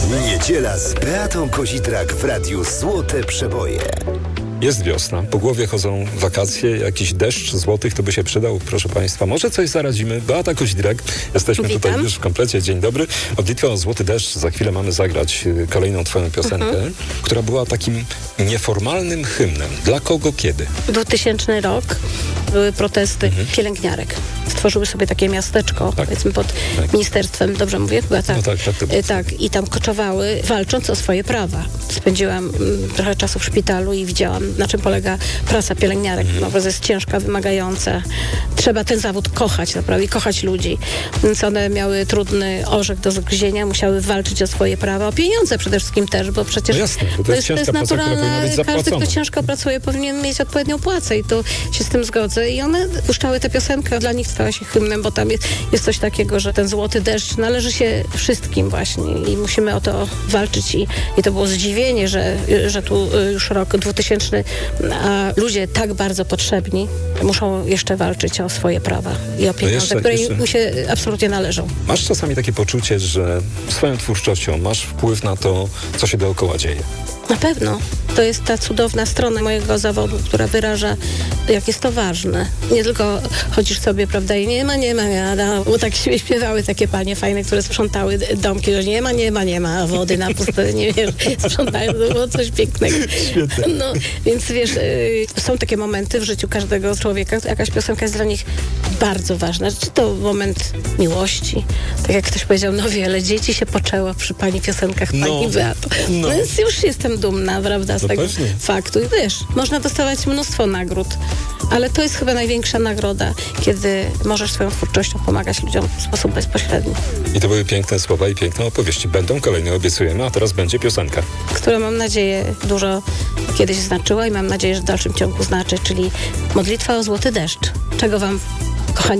Niedziela z Beatą Kozitrak w Radiu Złote Przeboje. Jest wiosna, po głowie chodzą wakacje, jakiś deszcz złotych to by się przydał, proszę Państwa. Może coś zaradzimy. Beata Kozidrak, jesteśmy Witam. tutaj już w komplecie. Dzień dobry. Modlitwa o złoty deszcz. Za chwilę mamy zagrać kolejną Twoją piosenkę, która była takim nieformalnym hymnem. Dla kogo, kiedy? 2000 rok były protesty pielęgniarek. Stworzyły sobie takie miasteczko, powiedzmy pod ministerstwem, dobrze mówię? Chyba tak. No tak, to było. Tak, i tam koczowały, walcząc o swoje prawa. Spędziłam trochę czasu w szpitalu i widziałam, na czym polega praca pielęgniarek. No, bo jest ciężka, wymagająca. Trzeba ten zawód kochać, naprawdę, i kochać ludzi. Więc one miały trudny orzech do zgryzienia, musiały walczyć o swoje prawa, o pieniądze przede wszystkim też, bo przecież No jasne, bo to jest ciężka praca, która powinna być zapłacona. Każdy, kto ciężko pracuje, powinien mieć odpowiednią płacę i to się z tym zgodzę. I one puszczały tę piosenkę, dla nich stała się hymnem, bo tam jest coś takiego, że ten złoty deszcz należy się wszystkim właśnie i musimy o to walczyć i to było zdziwienie, że tu już rok 2000, a ludzie tak bardzo potrzebni muszą jeszcze walczyć o swoje prawa i o pieniądze, które im się absolutnie należą. Masz czasami takie poczucie, że swoją twórczością masz wpływ na to, co się dookoła dzieje? Na pewno. To jest ta cudowna strona mojego zawodu, która wyraża, jak jest to ważne. Nie tylko chodzisz sobie, prawda, i nie ma, bo tak śpiewały takie panie fajne, które sprzątały domki, że nie ma wody na pustyni, wiesz, sprzątają, to było coś pięknego. Świetne. No, więc wiesz, są takie momenty w życiu każdego człowieka, jakaś piosenka jest dla nich bardzo ważna. Czy to moment miłości, tak jak ktoś powiedział, no wiele dzieci się poczęło przy pani piosenkach pani Beato. No więc już jestem dumna, prawda, z tego faktu. I wiesz, można dostawać mnóstwo nagród, ale to jest chyba największa nagroda, kiedy możesz swoją twórczością pomagać ludziom w sposób bezpośredni. I to były piękne słowa i piękne opowieści. Będą kolejne, obiecujemy, a teraz będzie piosenka. Która, mam nadzieję, dużo kiedyś znaczyła i mam nadzieję, że w dalszym ciągu znaczy, czyli modlitwa o złoty deszcz. Czego wam